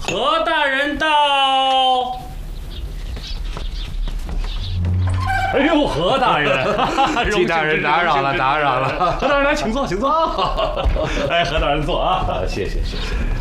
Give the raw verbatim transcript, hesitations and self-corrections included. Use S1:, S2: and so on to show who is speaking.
S1: 何大人到。哎呦，何大人，
S2: 季大人打扰了，打扰了。
S1: 何大人来，请坐，请坐。哎，何大人坐啊，
S2: 谢谢，谢谢。